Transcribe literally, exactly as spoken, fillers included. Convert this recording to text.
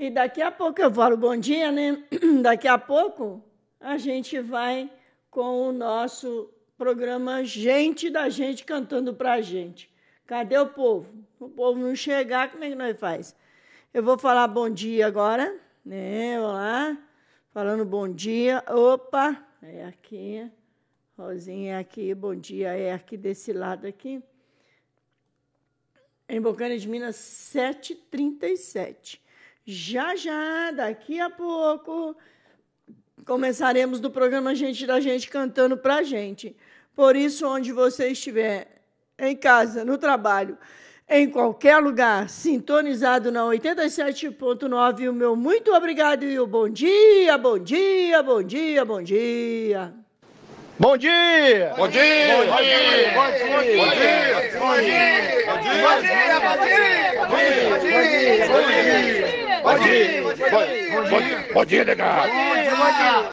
E daqui a pouco eu falo bom dia, né? Daqui a pouco a gente vai com o nosso programa Gente da Gente cantando pra gente. Cadê o povo? O povo não chegar, como é que nós faz? Eu vou falar bom dia agora, né? Vamos lá. Falando bom dia. Opa, é aqui. Rosinha é aqui, bom dia, é aqui desse lado aqui. Em Bocaina de Minas, sete e trinta e sete. Já, já, daqui a pouco, começaremos do programa Gente da Gente cantando pra gente. Por isso, onde você estiver, em casa, no trabalho, em qualquer lugar, sintonizado na oitenta e sete ponto nove, o meu muito obrigado e o bom dia, bom dia, bom dia, bom dia. Bom dia! Bom dia! Bom dia! Bom dia! Bom dia! Bom dia! Bom dia! Bom dia! Bom dia! Bom dia! Bom dia! Bom dia, negado! Bom dia, bom dia!